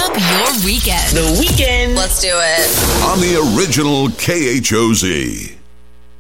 up your weekend. The Weekend. Let's do it. On the original KHOZ.